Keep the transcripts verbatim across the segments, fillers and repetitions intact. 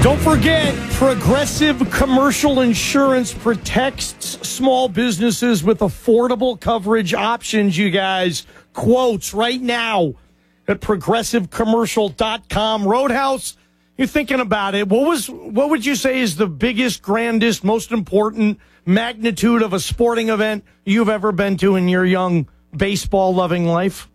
Don't forget, Progressive Commercial Insurance protects small businesses with affordable coverage options, you guys. Quotes right now at progressive commercial dot com. Roadhouse, you're thinking about it. What was what would you say is the biggest, grandest, most important magnitude of a sporting event you've ever been to in your young baseball-loving life?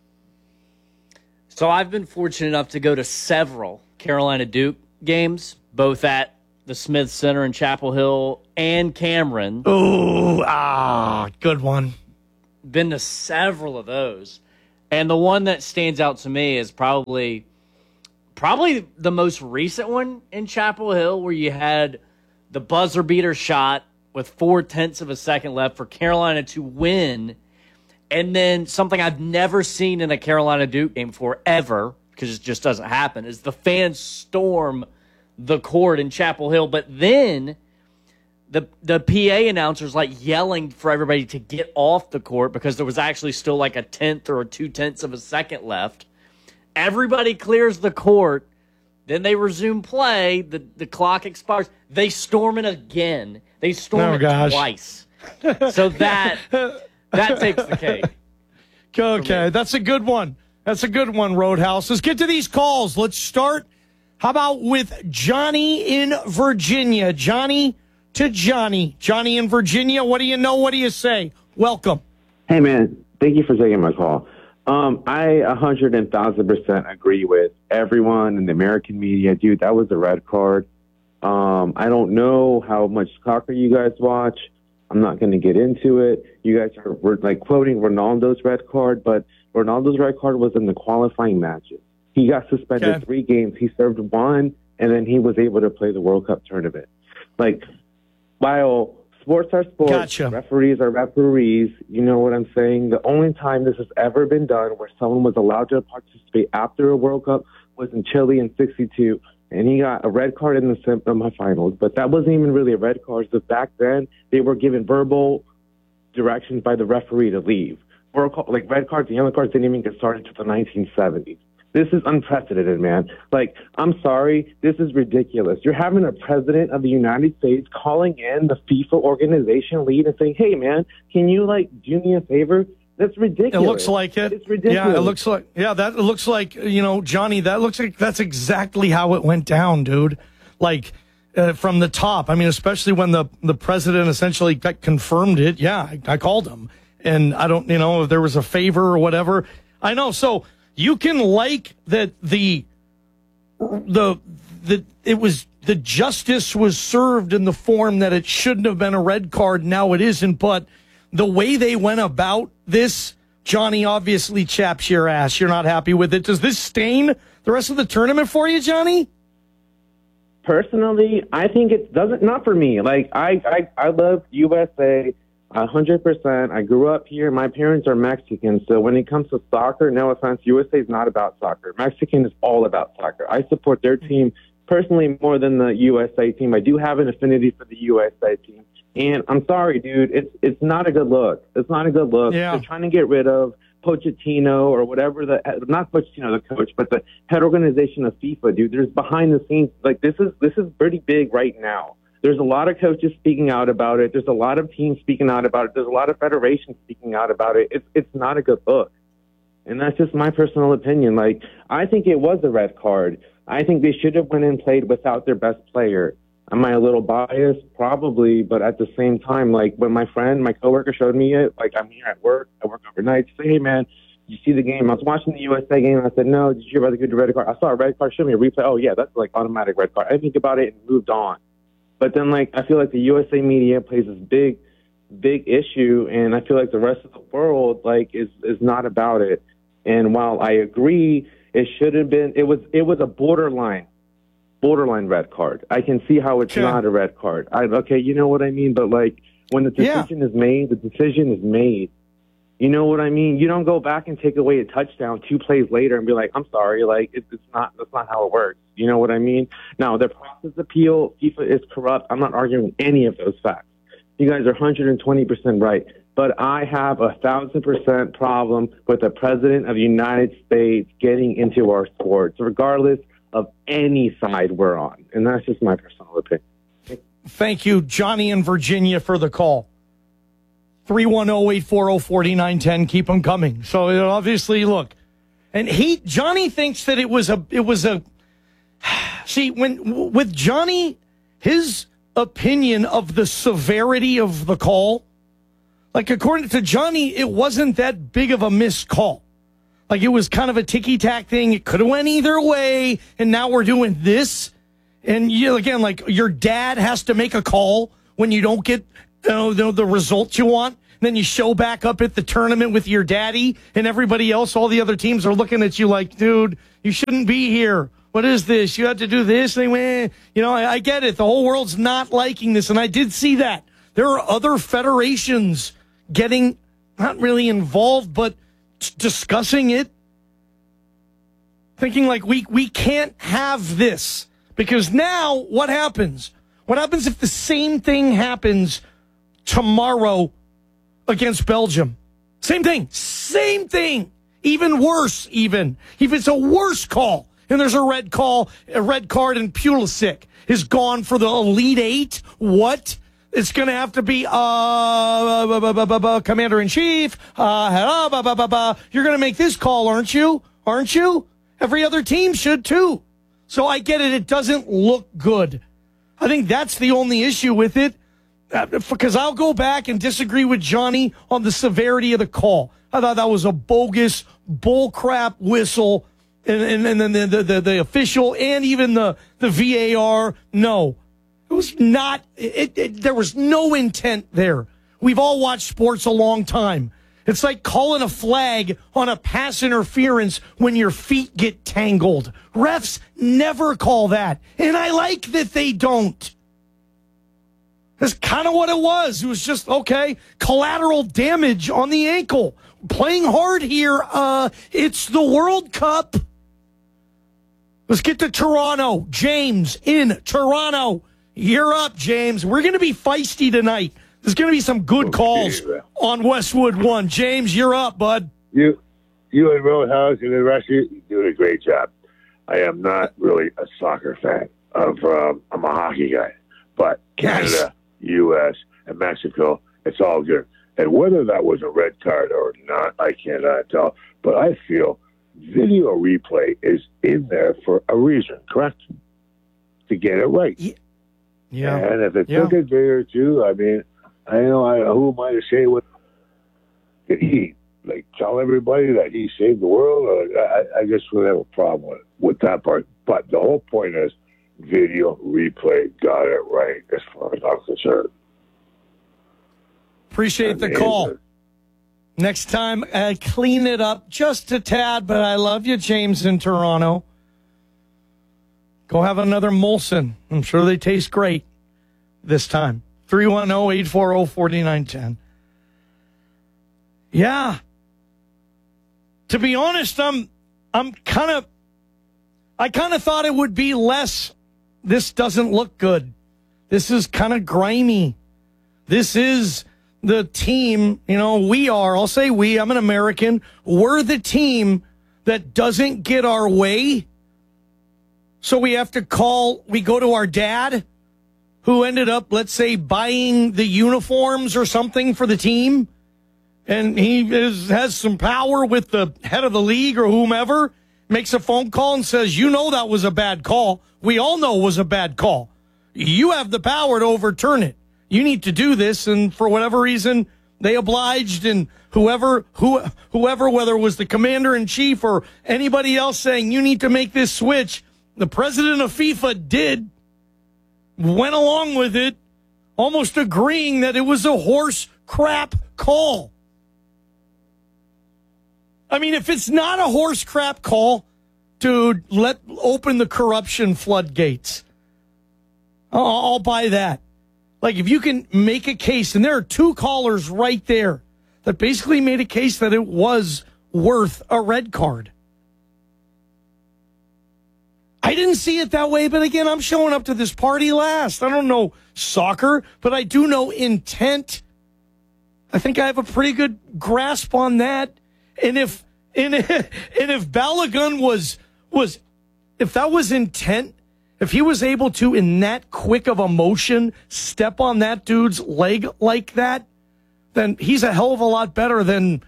So I've been fortunate enough to go to several Carolina Duke games, both at the Smith Center in Chapel Hill and Cameron. Oh, ah, good one. Been to several of those. And the one that stands out to me is probably probably the most recent one in Chapel Hill, where you had the buzzer beater shot with four-tenths of a second left for Carolina to win. And then something I've never seen in a Carolina Duke game before, ever, because it just doesn't happen, is the fans storm the court in Chapel Hill. But then the the P A announcer's like yelling for everybody to get off the court because there was actually still like a tenth or a two-tenths of a second left. Everybody clears the court. Then they resume play. The, the clock expires. They storm it again. They storm oh, it gosh. twice. So that that takes the cake. Okay, that's a good one. That's a good one, Roadhouse. Let's get to these calls. Let's start. How about with Johnny in Virginia? Johnny to Johnny. Johnny in Virginia, what do you know? What do you say? Welcome. Hey, man. Thank you for taking my call. Um, I one hundred one thousand percent agree with everyone in the American media. Dude, that was a red card. Um, I don't know how much soccer you guys watch. I'm not going to get into it. You guys are were, like quoting Ronaldo's red card, but Ronaldo's red card was in the qualifying matches. He got suspended okay. three games. He served one, and then he was able to play the World Cup tournament. Like, while sports are sports, gotcha. referees are referees, you know what I'm saying? The only time this has ever been done where someone was allowed to participate after a World Cup was in Chile in sixty-two, and he got a red card in the semifinals. But that wasn't even really a red card. So back then, they were given verbal directions by the referee to leave. Like red cards and yellow cards didn't even get started until the nineteen seventies. This is unprecedented, man. Like, I'm sorry, this is ridiculous. You're having a president of the United States calling in the FIFA organization lead and saying, hey, man, can you, like, do me a favor? That's ridiculous. It looks like it. It's ridiculous. Yeah, it looks like, yeah, that it looks like, you know, Johnny, that looks like that's exactly how it went down, dude. Like, uh, from the top. I mean, especially when the, the president essentially got confirmed it. Yeah, I, I called him. And I don't, you know, if there was a favor or whatever. I know. So you can like that the, the, the, it was, the justice was served in the form that it shouldn't have been a red card. Now it isn't. But the way they went about this, Johnny, obviously chaps your ass. You're not happy with it. Does this stain the rest of the tournament for you, Johnny? Personally, I think it doesn't, not for me. Like, I, I, I love U S A. A hundred percent. I grew up here. My parents are Mexican, so when it comes to soccer, no offense, U S A is not about soccer. Mexican is all about soccer. I support their team personally more than the U S A team. I do have an affinity for the U S A team, and I'm sorry, dude. It's it's not a good look. It's not a good look. Yeah. They're trying to get rid of Pochettino or whatever the not Pochettino, the coach, but the head organization of FIFA, dude. There's behind the scenes, like this is this is pretty big right now. There's a lot of coaches speaking out about it. There's a lot of teams speaking out about it. There's a lot of federations speaking out about it. It's it's not a good look. And that's just my personal opinion. Like, I think it was a red card. I think they should have went and played without their best player. Am I a little biased? Probably. But at the same time, like, when my friend, my coworker showed me it, like, I'm here at work. I work overnight. Say, hey, man, you see the game? I was watching the U S A game, and I said, no, did you hear about the good red card? I saw a red card. Show me a replay. Oh, yeah, that's, like, automatic red card. I didn't think about it and moved on. But then, like, I feel like the U S A media plays this big, big issue, and I feel like the rest of the world, like, is is not about it. And while I agree, it should have been, it was it was a borderline, borderline red card. I can see how it's okay. not a red card. I, okay, you know what I mean? But, like, when the decision yeah. is made, the decision is made. You know what I mean? You don't go back and take away a touchdown two plays later and be like, I'm sorry, like, it's, it's not, that's not how it works. You know what I mean? Now, the process appeal, FIFA is corrupt. I'm not arguing any of those facts. You guys are one hundred twenty percent right. But I have a one thousand percent problem with the President of the United States getting into our sports, regardless of any side we're on. And that's just my personal opinion. Thank you, Johnny in Virginia, for the call. three one zero, eight four zero, four nine one zero. Keep them coming. So you know, obviously, look, and he Johnny thinks that it was a it was a. See, when with Johnny, his opinion of the severity of the call, like according to Johnny, it wasn't that big of a missed call. Like it was kind of a ticky-tack thing. It could have went either way, and now we're doing this. And you again, like your dad has to make a call when you don't get you know, the, the results you want. Then you show back up at the tournament with your daddy, and everybody else, all the other teams are looking at you like, dude, you shouldn't be here. What is this? You have to do this. And they, eh. You know, I, I get it. The whole world's not liking this, and I did see that. There are other federations getting not really involved, but t- discussing it, thinking like we we can't have this. Because now, what happens? What happens if the same thing happens tomorrow against Belgium? Same thing. Same thing. Even worse, even. If it's a worse call, and there's a red call, a red card, and Pulisic is gone for the Elite Eight, what? It's going to have to be uh, Commander-in-Chief. Uh, You're going to make this call, aren't you? Aren't you? Every other team should, too. So I get it. It doesn't look good. I think that's the only issue with it. Uh, because I'll go back and disagree with Johnny on the severity of the call. I thought that was a bogus bullcrap whistle. And, and, and then the, the, the, the official and even the, the V A R, no. It was not, it, it, there was no intent there. We've all watched sports a long time. It's like calling a flag on a pass interference when your feet get tangled. Refs never call that. And I like that they don't. That's kind of what it was. It was just, okay, collateral damage on the ankle. Playing hard here. Uh, it's the World Cup. Let's get to Toronto. James in Toronto. You're up, James. We're going to be feisty tonight. There's going to be some good calls on Westwood One. James, you're up, bud. You, you and Roadhouse and the rest of you, you're doing a great job. I am not really a soccer fan. Of um, I'm a hockey guy, but Canada, nice. U S, and Mexico, it's all good. And whether that was a red card or not, I cannot tell. But I feel video replay is in there for a reason, correct? To get it right. Yeah. And if it yeah. took a day or two, I mean, I know I, who am I to say what did he like tell everybody that he saved the world? Or, I, I just would have a problem with, with that part. But the whole point is video replay got it right as far as I'm concerned. Appreciate the call. Next time, uh, clean it up just a tad, but I love you, James in Toronto. Go have another Molson. I'm sure they taste great this time. three one zero, eight four zero, four nine one zero. Yeah. To be honest, I'm I'm kind of I kind of thought it would be less. This doesn't look good. This is kind of grimy. This is the team, you know, we are, I'll say we, I'm an American. We're the team that doesn't get our way. So we have to call, we go to our dad, who ended up, let's say, buying the uniforms or something for the team. And he is, has some power with the head of the league or whomever, makes a phone call and says, you know that was a bad call. We all know it was a bad call. You have the power to overturn it. You need to do this. And for whatever reason, they obliged. And whoever, who, whoever, whether it was the commander in chief or anybody else saying, you need to make this switch, the president of FIFA did, went along with it, almost agreeing that it was a horse crap call. I mean, if it's not a horse crap call, dude, let open the corruption floodgates. I'll, I'll buy that. Like, if you can make a case, and there are two callers right there that basically made a case that it was worth a red card. I didn't see it that way, but again, I'm showing up to this party last. I don't know soccer, but I do know intent. I think I have a pretty good grasp on that. And if and if, and if Balogun was was if that was intent, if he was able to, in that quick of a motion, step on that dude's leg like that, then he's a hell of a lot better than,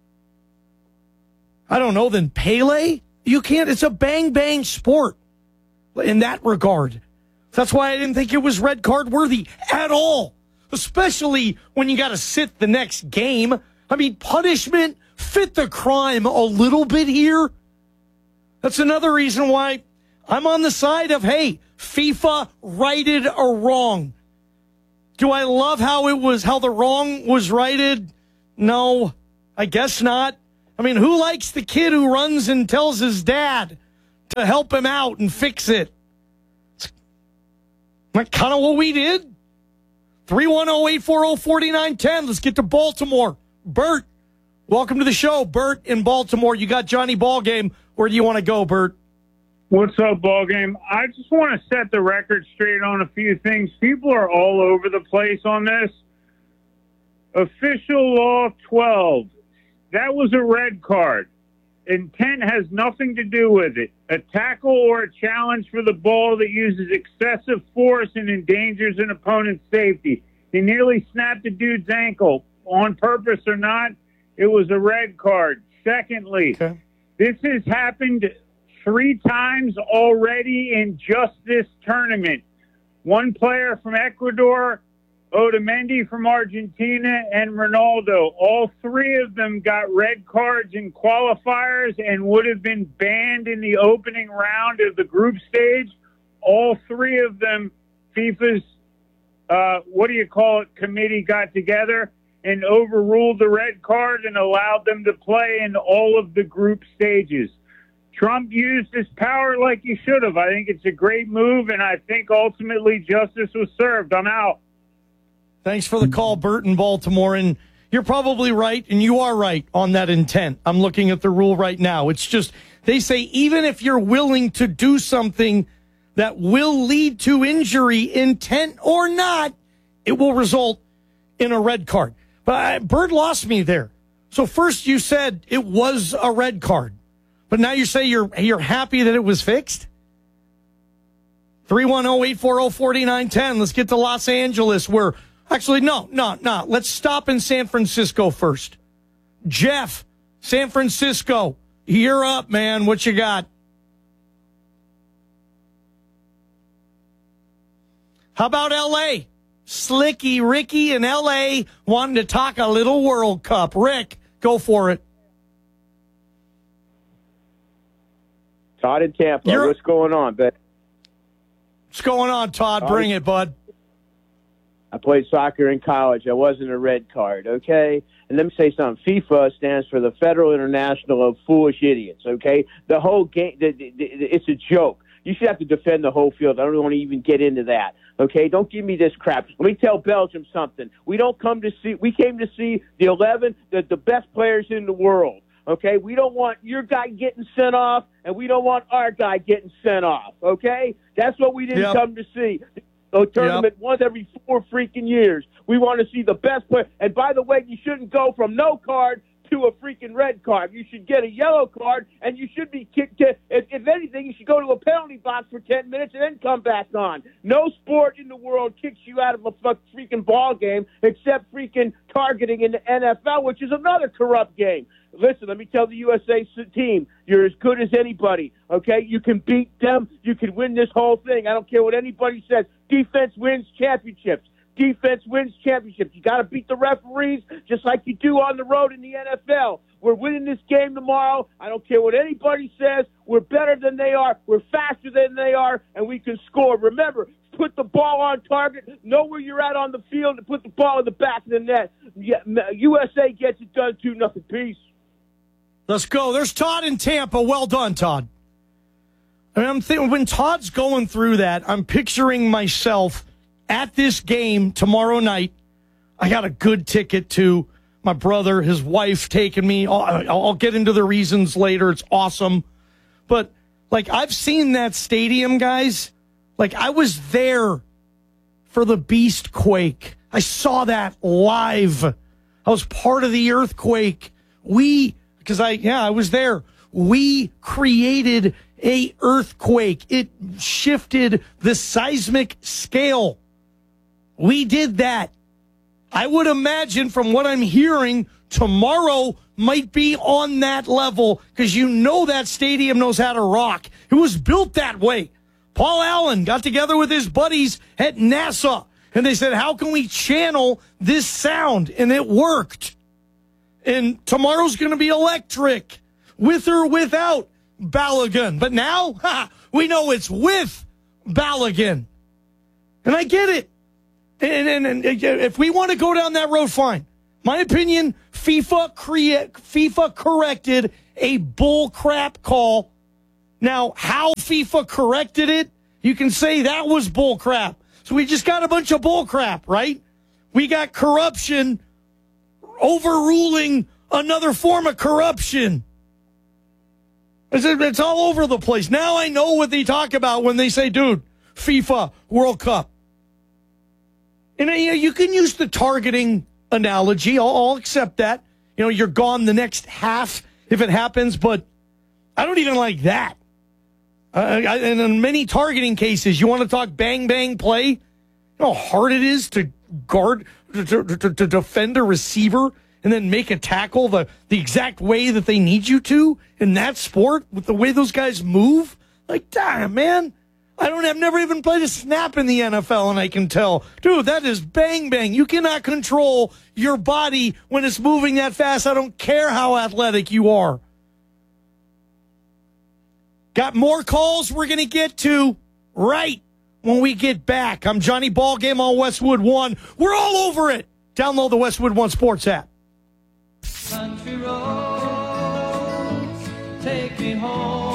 I don't know, than Pele. You can't, it's a bang-bang sport in that regard. That's why I didn't think it was red card worthy at all, especially when you got to sit the next game. I mean, punishment fit the crime a little bit here. That's another reason why I'm on the side of, hey, FIFA righted a wrong. Do I love how it was, how the wrong was righted? No, I guess not. I mean, who likes the kid who runs and tells his dad to help him out and fix it? It's kind of what we did. three one zero, eight four zero, four nine one zero. Let's get to Baltimore. Bert, welcome to the show. Bert in Baltimore. You got Johnny Ballgame. Where do you want to go, Bert? What's up, Ballgame? I just want to set the record straight on a few things. People are all over the place on this. Official Law twelve. That was a red card. Intent has nothing to do with it. A tackle or a challenge for the ball that uses excessive force and endangers an opponent's safety. He nearly snapped a dude's ankle. On purpose or not, it was a red card. Secondly, okay. This has happened three times already in just this tournament. One player from Ecuador, Otamendi from Argentina, and Ronaldo. All three of them got red cards in qualifiers and would have been banned in the opening round of the group stage. All three of them, FIFA's, uh, what do you call it, committee got together and overruled the red card and allowed them to play in all of the group stages. Trump used his power like he should have. I think it's a great move, and I think ultimately justice was served. I'm out. Thanks for the call, Bert in Baltimore. And you're probably right, and you are right on that intent. I'm looking at the rule right now. It's just, they say even if you're willing to do something that will lead to injury, intent or not, it will result in a red card. But I, Bert lost me there. So first you said it was a red card, but now you say you're you're happy that it was fixed? three one zero, eight four zero, four nine one zero. Let's get to Los Angeles where, actually, no, no, no. Let's stop in San Francisco first. Jeff, San Francisco, you're up, man. What you got? How about L A? Slicky Ricky in L A wanting to talk a little World Cup. Rick, go for it. Todd in Tampa, You're, what's going on, Ben? What's going on, Todd? Todd? Bring it, bud. I played soccer in college. I wasn't a red card, okay? And let me say something. FIFA stands for the Federal International of Foolish Idiots, okay? The whole game, the, the, the, it's a joke. You should have to defend the whole field. I don't want to even get into that. Okay, don't give me this crap. Let me tell Belgium something. We don't come to see. We came to see the eleven, the, the best players in the world. Okay, we don't want your guy getting sent off, and we don't want our guy getting sent off. Okay, that's what we didn't yep. come to see. A tournament yep. once every four freaking years. We want to see the best player. And by the way, you shouldn't go from no card to a freaking red card. You should get a yellow card, and you should be kicked. To, if, if anything, you should go to a penalty box for ten minutes and then come back on. No sport in the world kicks you out of a freaking ball game except freaking targeting in the N F L, which is another corrupt game. Listen, let me tell the U S A team, you're as good as anybody, okay? You can beat them. You can win this whole thing. I don't care what anybody says. Defense wins championships. Defense wins championships. You got to beat the referees just like you do on the road in the N F L. We're winning this game tomorrow. I don't care what anybody says. We're better than they are. We're faster than they are, and we can score. Remember, put the ball on target. Know where you're at on the field and put the ball in the back of the net. U S A gets it done two nothing. Peace. Let's go. There's Todd in Tampa. Well done, Todd. I mean, I'm thinking when Todd's going through that, I'm picturing myself at this game tomorrow night. I got a good ticket to my brother, his wife taking me. I'll, I'll get into the reasons later. It's awesome. But, like, I've seen that stadium, guys. Like, I was there for the Beast Quake. I saw that live. I was part of the earthquake. We, because I, yeah, I was there. We created a earthquake. It shifted the seismic scale. We did that. I would imagine from what I'm hearing, tomorrow might be on that level because you know that stadium knows how to rock. It was built that way. Paul Allen got together with his buddies at NASA, and they said, how can we channel this sound? And it worked. And tomorrow's going to be electric, with or without Balogun. But now, ha, we know it's with Balogun. And I get it. And, and, and if we want to go down that road, fine. My opinion, FIFA crea- FIFA corrected a bull crap call. Now, how FIFA corrected it, you can say that was bull crap. So we just got a bunch of bull crap, right? We got corruption overruling another form of corruption. It's, it's all over the place. Now I know what they talk about when they say, dude, FIFA World Cup. And you know, you can use the targeting analogy. I'll, I'll accept that. You know, you're gone the next half if it happens, but I don't even like that. Uh, I, and in many targeting cases, you want to talk bang, bang play? You know how hard it is to guard, to, to, to, to defend a receiver and then make a tackle the, the exact way that they need you to in that sport with the way those guys move? Like, damn, man. I don't have never even played a snap in the N F L, and I can tell, dude, that is bang bang. You cannot control your body when it's moving that fast. I don't care how athletic you are. Got more calls we're going to get to right when we get back. I'm Johnny Ballgame on Westwood One. We're all over it. Download the Westwood One Sports app. Country roads, take me home.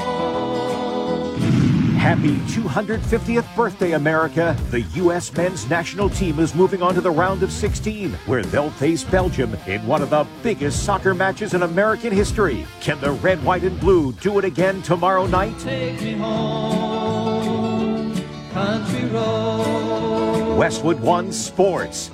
Happy two hundred fiftieth birthday, America. The U S men's national team is moving on to the round of sixteen, where they'll face Belgium in one of the biggest soccer matches in American history. Can the red, white, and blue do it again tomorrow night? Take me home, country road. Westwood One Sports.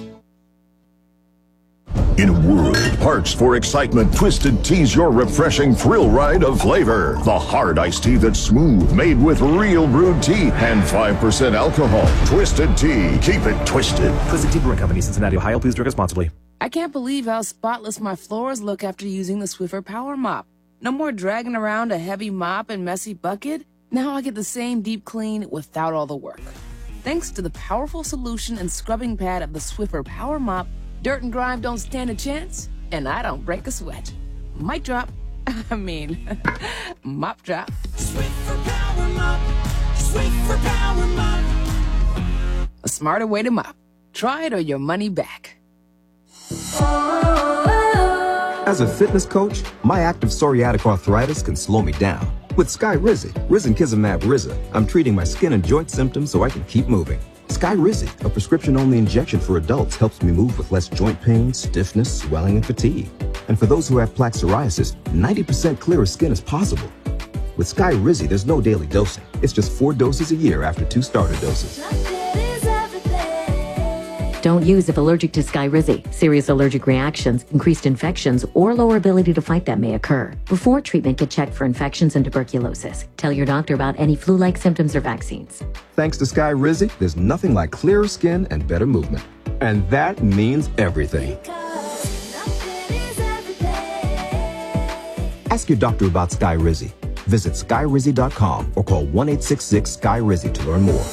In a world parched for excitement, Twisted Tea's your refreshing thrill ride of flavor. The hard iced tea that's smooth, made with real brewed tea and five percent alcohol. Twisted Tea. Keep it twisted. Twisted Tea Brewing Company, Cincinnati, Ohio. Please drink responsibly. I can't believe how spotless my floors look after using the Swiffer Power Mop. No more dragging around a heavy mop and messy bucket. Now I get the same deep clean without all the work. Thanks to the powerful solution and scrubbing pad of the Swiffer Power Mop, dirt and grime don't stand a chance, and I don't break a sweat. Mic drop. I mean, mop drop. Swiffer Power Mop, Swiffer Power Mop. A smarter way to mop. Try it or your money back. As a fitness coach, my active psoriatic arthritis can slow me down. With Skyrizi, Risankizumab Riza, I'm treating my skin and joint symptoms so I can keep moving. Skyrizi, a prescription-only injection for adults, helps me move with less joint pain, stiffness, swelling, and fatigue. And for those who have plaque psoriasis, ninety percent clearer skin is possible. With Skyrizi, there's no daily dosing. It's just four doses a year after two starter doses. Don't use if allergic to Skyrizi. Serious allergic reactions, increased infections, or lower ability to fight them may occur. Before treatment, get checked for infections and tuberculosis. Tell your doctor about any flu-like symptoms or vaccines. Thanks to Skyrizi, there's nothing like clearer skin and better movement. And that means everything. Ask your doctor about Skyrizi. Visit Skyrizi dot com or call one eight six six Sky Rizi to learn more.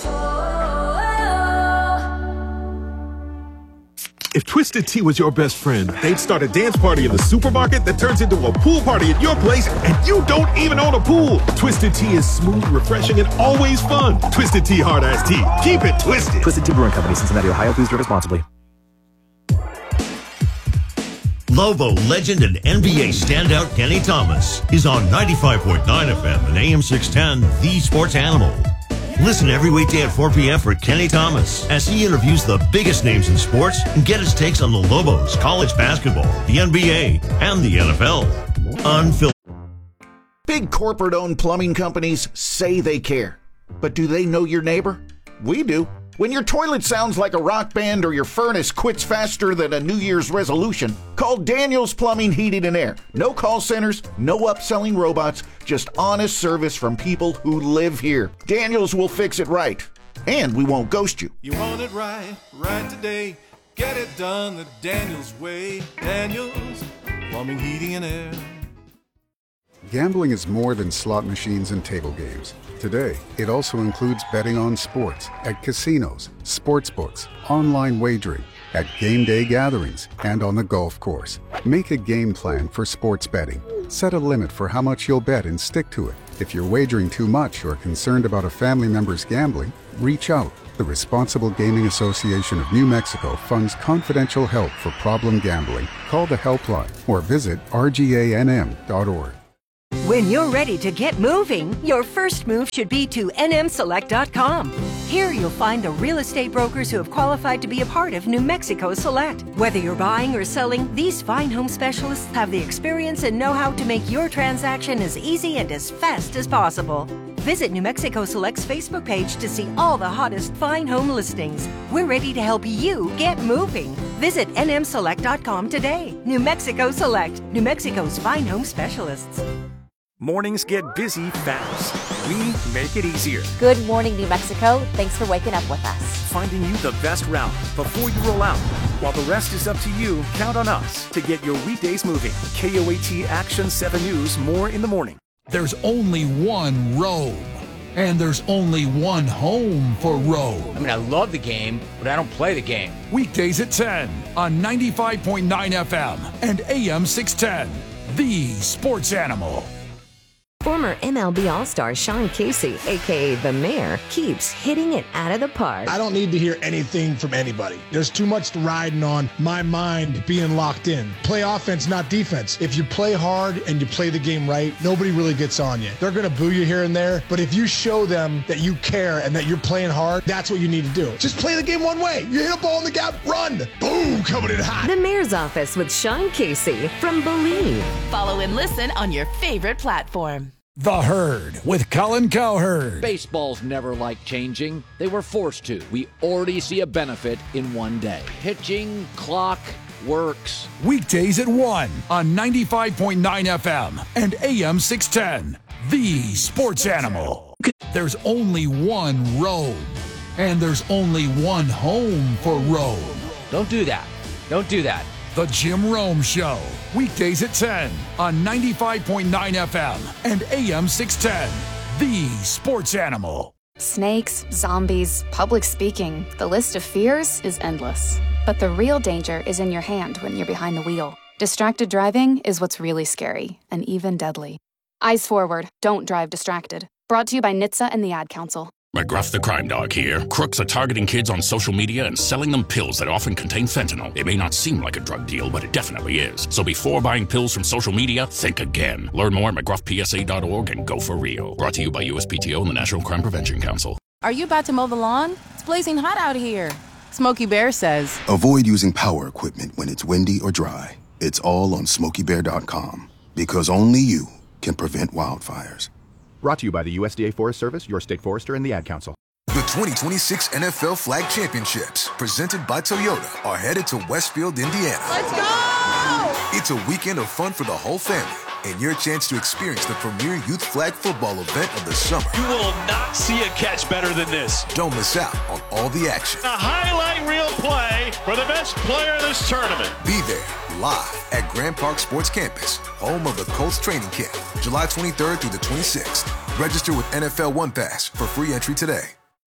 If Twisted Tea was your best friend, they'd start a dance party in the supermarket that turns into a pool party at your place, and you don't even own a pool. Twisted Tea is smooth, refreshing, and always fun. Twisted Tea Hard Ass Tea. Keep it twisted. Twisted Tea Brewing Company, Cincinnati, Ohio. Please drink responsibly. Lobo legend and N B A standout Kenny Thomas is on ninety-five point nine F M and A M six ten, The Sports Animal. Listen every weekday at four p.m. for Kenny Thomas as he interviews the biggest names in sports and get his takes on the Lobos, college basketball, the N B A, and the N F L. Unfiltered. Big corporate-owned plumbing companies say they care. But do they know your neighbor? We do. When your toilet sounds like a rock band or your furnace quits faster than a New Year's resolution, call Daniels Plumbing, Heating, and Air. No call centers, no upselling robots, just honest service from people who live here. Daniels will fix it right, and we won't ghost you. You want it right, right today. Get it done the Daniels way. Daniels Plumbing, Heating, and Air. Gambling is more than slot machines and table games. Today, it also includes betting on sports at casinos, sports books, online wagering, at game day gatherings, and on the golf course. Make a game plan for sports betting. Set a limit for how much you'll bet and stick to it. If you're wagering too much or are concerned about a family member's gambling, reach out. The Responsible Gaming Association of New Mexico funds confidential help for problem gambling. Call the helpline or visit r g a n m dot org. When you're ready to get moving, your first move should be to N M Select dot com. Here you'll find the real estate brokers who have qualified to be a part of New Mexico Select. Whether you're buying or selling, these fine home specialists have the experience and know-how to make your transaction as easy and as fast as possible. Visit New Mexico Select's Facebook page to see all the hottest fine home listings. We're ready to help you get moving. Visit N M Select dot com today. New Mexico Select, New Mexico's fine home specialists. Mornings get busy fast. We make it easier. Good morning, New Mexico. Thanks for waking up with us. Finding you the best route before you roll out. While the rest is up to you, count on us to get your weekdays moving. K O A T Action seven News, more in the morning. There's only one Rome, and there's only one home for Rome. I mean, I love the game, but I don't play the game. Weekdays at ten on ninety-five point nine F M and A M six ten, the sports animal. Former M L B All-Star Sean Casey, a k a. The Mayor, keeps hitting it out of the park. I don't need to hear anything from anybody. There's too much riding on my mind being locked in. Play offense, not defense. If you play hard and you play the game right, nobody really gets on you. They're going to boo you here and there, but if you show them that you care and that you're playing hard, that's what you need to do. Just play the game one way. You hit a ball in the gap, run. Boom, coming in hot. The Mayor's Office with Sean Casey from Believe. Follow and listen on your favorite platform. The Herd with Colin Cowherd. Baseball's never liked changing. They were forced to. We already see a benefit in one day. Pitching, clock, works. Weekdays at one on ninety-five point nine F M and A M six ten. The sports animal. There's only one Rome, and there's only one home for Rome. Don't do that. Don't do that. The Jim Rome Show. Weekdays at ten on ninety-five point nine F M and A M six ten. The sports animal. Snakes, zombies, public speaking. The list of fears is endless. But the real danger is in your hand when you're behind the wheel. Distracted driving is what's really scary and even deadly. Eyes forward. Don't drive distracted. Brought to you by N H T S A and the Ad Council. McGruff the Crime Dog here. Crooks are targeting kids on social media and selling them pills that often contain fentanyl. It may not seem like a drug deal, but it definitely is. So before buying pills from social media, think again. Learn more at McGruff P S A dot org and go for real. Brought to you by U S P T O and the National Crime Prevention Council. Are you about to mow the lawn? It's blazing hot out here. Smokey Bear says, avoid using power equipment when it's windy or dry. It's all on smokey bear dot com. Because only you can prevent wildfires. Brought to you by the U S D A Forest Service, your state forester, and the Ad Council. The twenty twenty-six N F L Flag Championships, presented by Toyota, are headed to Westfield, Indiana. Let's go! It's a weekend of fun for the whole family, and your chance to experience the premier youth flag football event of the summer. You will not see a catch better than this. Don't miss out on all the action. A highlight reel play for the best player of this tournament. Be there, live at Grand Park Sports Campus, home of the Colts training camp, July twenty-third through the twenty-sixth. Register with N F L One Pass for free entry today.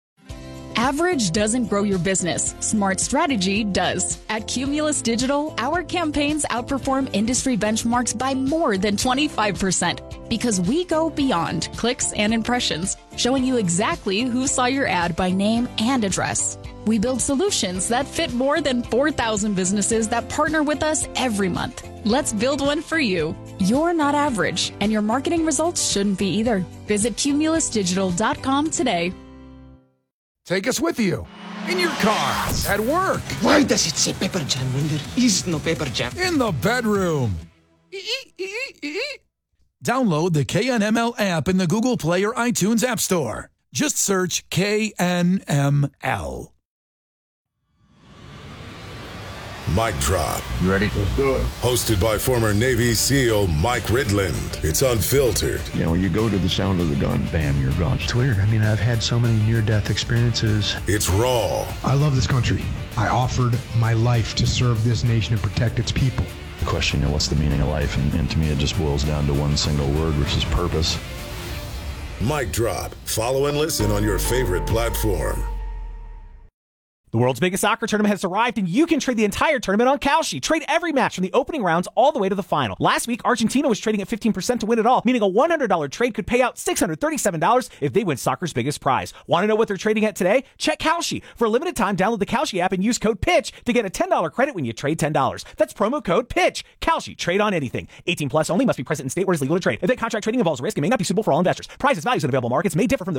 Average doesn't grow your business. Smart strategy does. At Cumulus Digital, our campaigns outperform industry benchmarks by more than twenty-five percent because we go beyond clicks and impressions, showing you exactly who saw your ad by name and address. We build solutions that fit more than four thousand businesses that partner with us every month. Let's build one for you. You're not average, and your marketing results shouldn't be either. Visit cumulus digital dot com today. Take us with you. In your car, at work. Why does it say Pepper Jam when there is no Pepper Jam? In the bedroom. Download the K N M L app in the Google Play or iTunes App Store. Just search K N M L. Mic Drop. You ready? Let's do it. Hosted by former Navy SEAL Mike Ridland. It's unfiltered. You know, you go to the sound of the gun, bam, you're gone. It's weird. I mean, I've had so many near-death experiences. It's raw. I love this country. I offered my life to serve this nation and protect its people. The question, you know, what's the meaning of life? And, and to me, it just boils down to one single word, which is purpose. Mic Drop. Follow and listen on your favorite platform. The world's biggest soccer tournament has arrived, and you can trade the entire tournament on Kalshi. Trade every match from the opening rounds all the way to the final. Last week, Argentina was trading at fifteen percent to win it all, meaning a one hundred dollars trade could pay out six hundred thirty-seven dollars if they win soccer's biggest prize. Want to know what they're trading at today? Check Kalshi. For a limited time, download the Kalshi app and use code PITCH to get a ten dollars credit when you trade ten dollars. That's promo code PITCH. Kalshi. Trade on anything. eighteen plus only. Must be present in state where it's legal to trade. If that contract trading involves risk, it may not be suitable for all investors. Prices, values, and available markets may differ from those